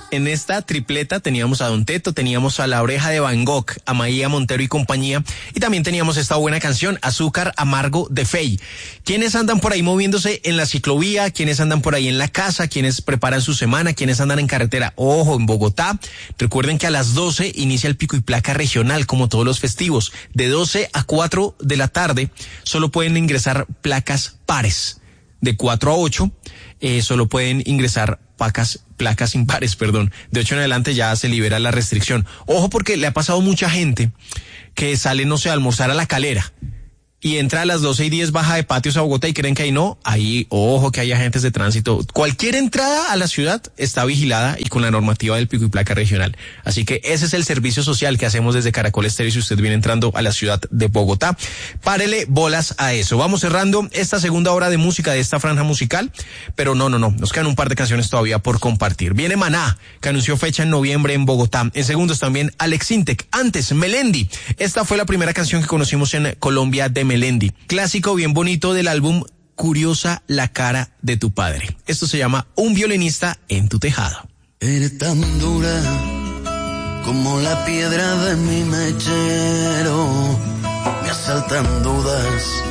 en esta tripleta teníamos a Don Teto, teníamos a La Oreja de Van Gogh, a Maía Montero y compañía, y también teníamos esta buena canción, Azúcar Amargo de Fey. ¿Quiénes andan por ahí moviéndose en la ciclovía? ¿Quiénes andan por ahí en la casa? ¿Quiénes preparan su semana? ¿Quiénes andan en carretera? Ojo, en Bogotá, recuerden que a las 12 inicia el pico y placa regional, como todos los festivos. De 12 a 4 de la tarde solo pueden ingresar placas pares. De 4 a 8 solo pueden ingresar placas impares, perdón. De 8 en adelante ya se libera la restricción. Ojo, porque le ha pasado mucha gente que sale, no sé, a almorzar a La Calera y entra a las 12:10, baja de Patios a Bogotá y creen que ahí no. Ahí, ojo, que hay agentes de tránsito. Cualquier entrada a la ciudad está vigilada y con la normativa del pico y placa regional. Así que ese es el servicio social que hacemos desde Caracol Estéreo si usted viene entrando a la ciudad de Bogotá. Párele bolas a eso. Vamos cerrando esta segunda hora de música de esta franja musical, pero no, nos quedan un par de canciones todavía por compartir. Viene Maná, que anunció fecha en noviembre en Bogotá. En segundos también Alex Intec. Antes, Melendi. Esta fue la primera canción que conocimos en Colombia de Melendi, clásico bien bonito del álbum Curiosa la cara de tu padre. Esto se llama Un violinista en tu tejado. Eres tan dura como la piedra de mi mechero, me asaltan dudas